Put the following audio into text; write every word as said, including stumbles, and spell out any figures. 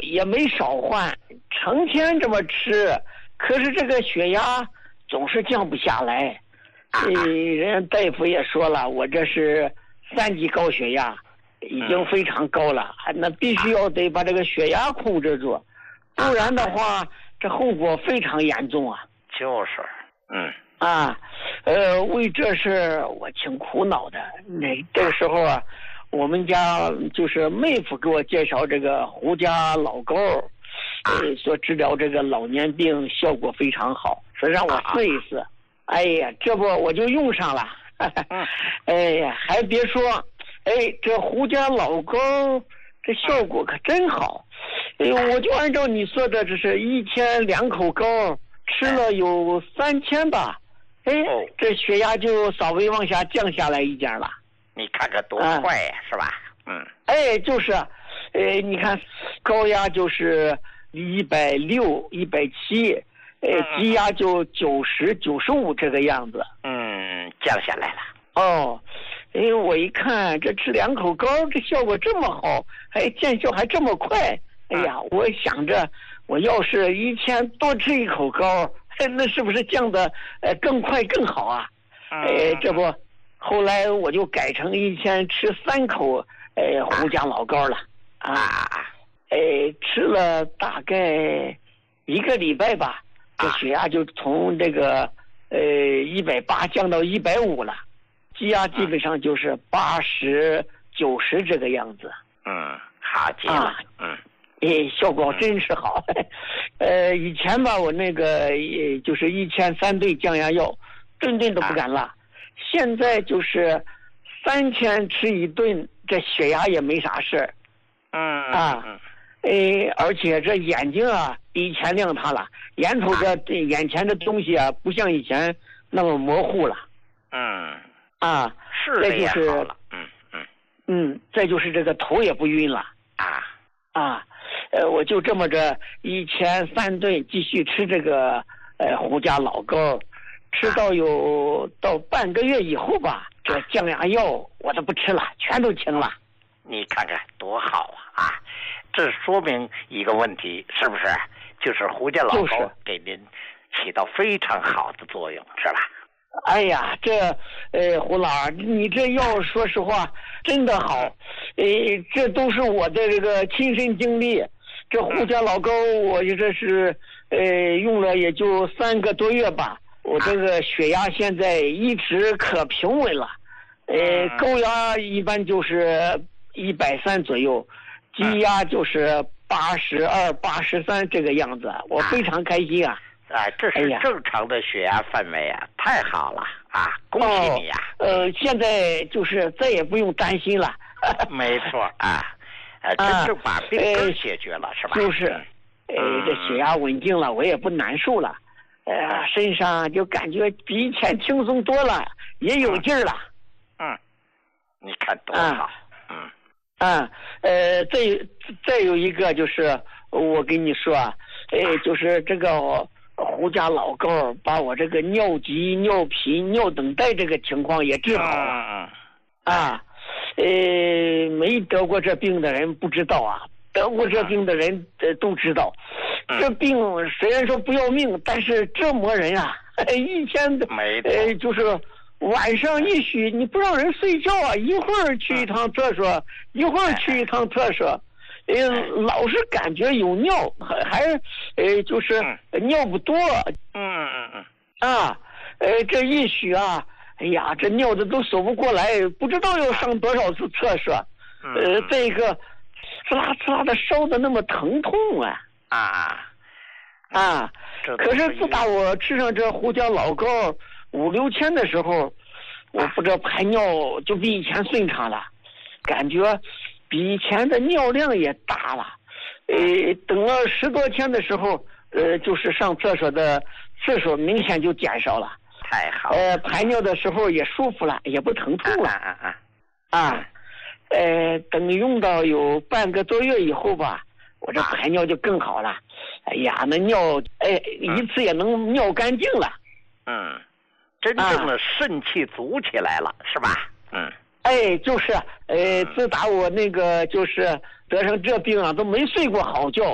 也没少换，成天这么吃，可是这个血压总是降不下来。呃，人家大夫也说了，我这是三级高血压，已经非常高了，那必须要得把这个血压控制住，不然的话，这后果非常严重啊。 就是，嗯。 啊，呃，为这事我挺苦恼的。那这个时候啊，我们家就是妹夫给我介绍这个胡家老膏，呃，说治疗这个老年病效果非常好，说让我试一试。哎呀，这不我就用上了。哎呀，还别说，哎，这胡家老膏这效果可真好。哎，我就按照你说的，这是一天两口膏，吃了有三天吧。哎，这血压就稍微往下降下来一点了。 你看这多快呀，啊、是吧？嗯。 哎，就是，呃，你看高压就是一百六、一百七，呃，低压就九十、九十五这个样子。 嗯，降下来了。 哦，哎，我一看这吃两口膏，这效果这么好，还见效还这么快。哎呀，我想着我要是一天多吃一口膏。那是不是降的呃更快更好啊？哎，这不，后来我就改成一天吃三口呃胡家老膏了啊！哎，吃了大概一个礼拜吧，这血压就从这个呃一百八降到一百五了，低压基本上就是八十九十这个样子。 嗯，好极了。啊、嗯。 哎，效果真是好。呃，以前吧，我那个就是一天三顿降压药，顿顿都不敢落。现在就是三天吃一顿，这血压也没啥事儿。 嗯啊，哎，而且这眼睛啊，比以前亮堂了，眼头这这眼前的东西啊，不像以前那么模糊了。 嗯啊， 是的也好了。嗯嗯嗯，再就是这个头也不晕了。 啊啊。呃，我就这么着一天三顿继续吃这个呃胡家老膏，吃到有到半个月以后吧，这降压药我都不吃了，全都停了。 你看看多好啊！啊，这说明一个问题，是不是？就是胡家老膏给您起到非常好的作用，是吧？ 哎呀，这呃胡老儿，你这药说实话真的好，呃，这都是我的这个亲身经历。这胡家老膏，我这是呃用了也就三个多月吧，我这个血压现在一直可平稳了，呃高压一般就是一百三左右，低压就是八十二、八十三这个样子，我非常开心啊！ 啊，这是正常的血压范围啊，哎、太好了啊！恭喜你呀、啊！ 呃，现在就是再也不用担心了。 没错啊。呃，真正把病根解决了， 呃、 是吧？ 就是，呃，这血压稳定了，我也不难受了，呃，身上就感觉比以前轻松多了，也有劲儿了。 嗯，你看多好。嗯。 啊，呃，再再有一个就是，我跟你说，呃，就是这个胡家老膏把我这个尿急、尿频、尿等待这个情况也治好了。 嗯嗯。啊。呃，没得过这病的人不知道啊，得过这病的人呃都知道， 嗯、 这病虽然说不要命，但是折磨人啊！一天呃就是晚上一宿你不让人睡觉啊，一会儿去一趟厕所，嗯、一会儿去一趟厕所，呃，老是感觉有尿，还还呃就是尿不多。 嗯嗯嗯。 啊，呃，这一宿啊。哎呀，这尿的都守不过来，不知道要上多少次厕所。呃，再一个，呲啦呲啦的烧的那么疼痛啊！ 啊啊！可是自打我吃上这胡椒老膏五六天的时候，我不知道排尿就比以前顺畅了，感觉比以前的尿量也大了。呃，等了十多天的时候，呃，就是上厕所的次数明显就减少了。 太好。 呃，排尿的时候也舒服了，也不疼痛了。 啊啊啊！啊，呃，等用到有半个多月以后吧，我这排尿就更好了。啊、哎呀，那尿，哎，一次也能尿干净了。 嗯，真正的肾气足起来了，啊、是吧？嗯。 哎，就是，呃，自打我那个就是得上这病啊，都没睡过好觉。